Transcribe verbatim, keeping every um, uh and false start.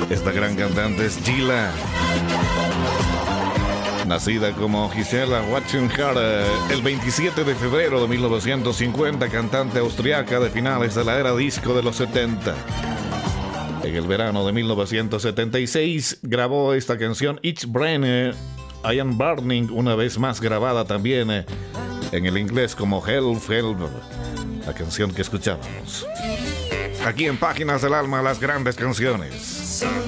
Esta gran cantante es Gila, nacida como Gisela Watzenhardt el veintisiete de febrero de mil novecientos cincuenta, cantante austriaca de finales de la era disco de los setenta. En el verano de mil novecientos setenta y seis grabó esta canción Ich brenne, I am burning, una vez más grabada también en el inglés como Help, Help, la canción que escuchábamos. Aquí en Páginas del Alma, las grandes canciones.